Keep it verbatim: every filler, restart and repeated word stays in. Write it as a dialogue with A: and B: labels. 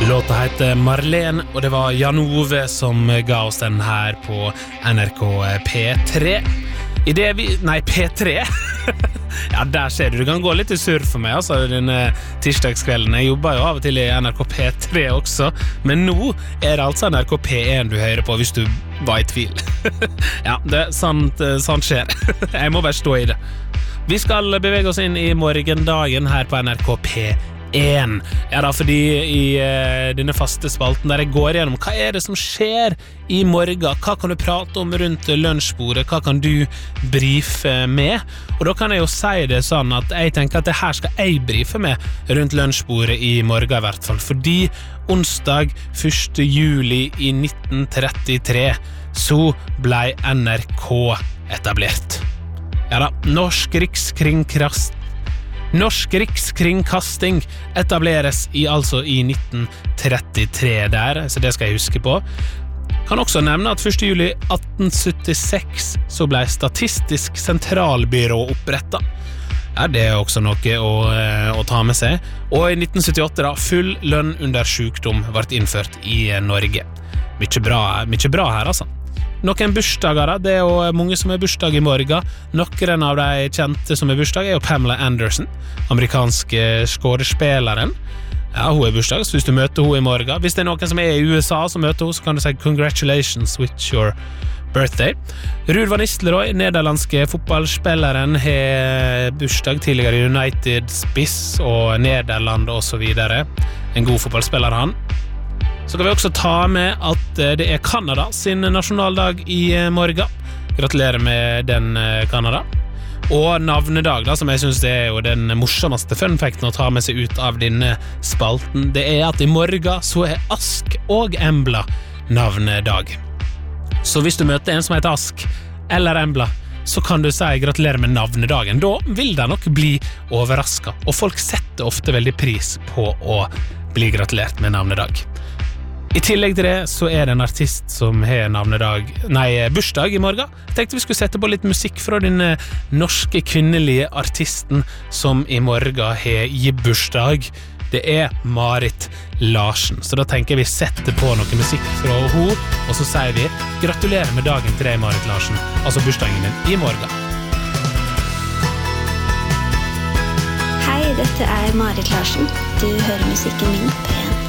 A: Låta heter Marlene, og det var Jan Ove som ga oss den her på N R K P tre. I det vi... Nei, P tre? Ja, der ser du. Du kan gå litt i surr for meg, altså, denne tirsdagskvelden. Jeg jobber jo av og til i N R K P tre også, men nå er det altså N R K P én du hører på, hvis du var i tvil. Ja, det er sant, sant skjer. Jeg må bare stå i det. Vi skal bevege oss inn i morgendagen her på N R K P én. Ja da, fordi i uh, denne faste spalten der jeg går gjennom hva er det som skjer i morgen, hva kan du prate om rundt lunsjbordet, hva kan du brife med, og da kan jeg jo si det sånn at jeg tenker at det her skal jeg brife med rundt lunsjbordet i morgen i hvert fall, fordi onsdag første juli i nitten trettitre så ble N R K etablert. Ja da, Norsk Rikskringkast Norsk Rikskringkasting etableres i, altså i nitten trettitre der, så det skal jeg huske på. Kan også nevne at første juli atten syttiseks så ble Statistisk Sentralbyrå opprettet. Ja, det er også noe å, å ta med seg. Og i nitten syttiåtte da, full lønn under sykdom ble innført i Norge. Mye bra, mye bra her, altså. Noen bursdager da, det er jo mange som er bursdag i morgen. Noen av de kjente som er bursdag er jo Pamela Anderson, amerikanske skådespilleren. Ja, hun er bursdag, så hvis du møter hun i morgen. Hvis det er noen som er i U S A som møter hun, så kan du si congratulations with your birthday. Ruud van Nistelrooy, nederlandske fotballspilleren, har bursdag, tidligere United Spiss og Nederland og så videre. En god fotballspiller han. Så kan vi også ta med at det er Kanada sin nasjonaldag i morgen. Gratulerer med den, Kanada. Og navnedag, da, som jeg synes det er jo den morsomste funfacten å ta med seg ut av denne spalten, det er at i morgen så er Ask og Embla navnedag. Så hvis du møter en som heter Ask eller Embla, så kan du si gratulerer med navnedagen. Da vil de nok bli overrasket, og folk setter ofte veldig pris på å bli gratulert med navnedag. I tillegg til det så er det en artist som har navnedag, nei, bursdag i morgen. Jeg tenkte vi skulle sette på litt musikk fra den norske kvinnelige artisten som i morgen har gitt bursdag. Det er Marit Larsen. Så da tenker vi sette på noe musikk fra henne, og så sier vi gratulerer med dagen til deg, Marit Larsen. Altså bursdagen din i morgen.
B: Hei, dette er Marit Larsen. Du hører musikken min på